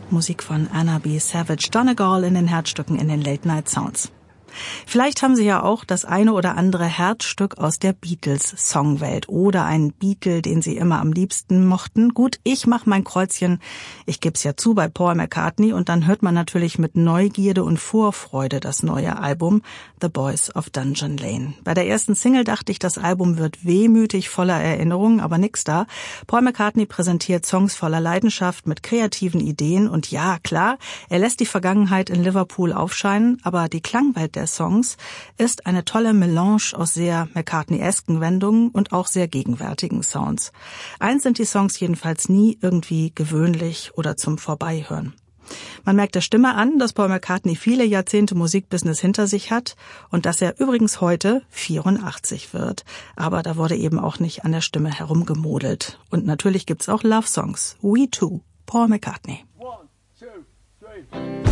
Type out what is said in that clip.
Musik von Anna B. Savage Donegal in den Herzstücken in den Late Night Sounds. Vielleicht haben Sie ja auch das eine oder andere Herzstück aus der Beatles-Songwelt oder einen Beatle, den Sie immer am liebsten mochten. Gut, ich mache mein Kreuzchen, ich geb's ja zu, bei Paul McCartney, und dann hört man natürlich mit Neugierde und Vorfreude das neue Album The Boys of Dungeon Lane. Bei der ersten Single dachte ich, das Album wird wehmütig voller Erinnerungen, aber nix da. Paul McCartney präsentiert Songs voller Leidenschaft mit kreativen Ideen und ja, klar, er lässt die Vergangenheit in Liverpool aufscheinen, aber die Klangwelt der Songs ist eine tolle Melange aus sehr McCartney-esken Wendungen und auch sehr gegenwärtigen Sounds. Eins sind die Songs jedenfalls nie irgendwie gewöhnlich oder zum Vorbeihören. Man merkt der Stimme an, dass Paul McCartney viele Jahrzehnte Musikbusiness hinter sich hat und dass er übrigens heute 84 wird. Aber da wurde eben auch nicht an der Stimme herumgemodelt. Und natürlich gibt's auch Love-Songs. We Too, Paul McCartney. 1, 2, 3.